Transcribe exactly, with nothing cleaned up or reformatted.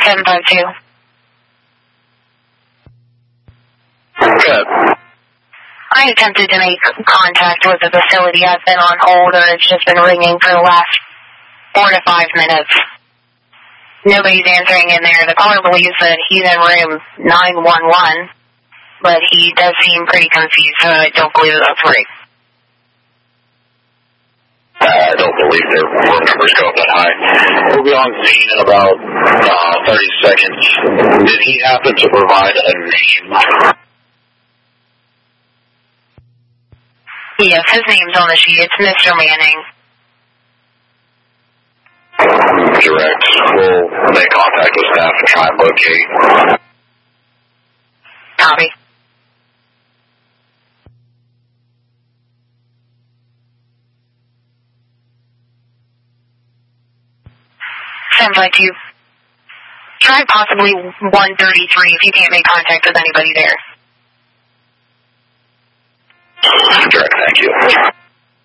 ten five two. Good. I attempted to make contact with the facility. I've been on hold, or it's just been ringing for the last four to five minutes. Nobody's answering in there. The caller believes that he's in room nine one one, but he does seem pretty confused, so I don't believe that's right. Uh, I don't believe their room numbers go up that high. We'll be on scene in about uh, thirty seconds. Did he happen to provide a name? Yes, his name's on the sheet. It's Mister Manning. Direct. We'll make contact with staff and try and locate. Copy. ten five two. Try possibly one thirty-three if you can't make contact with anybody there. Direct, thank you.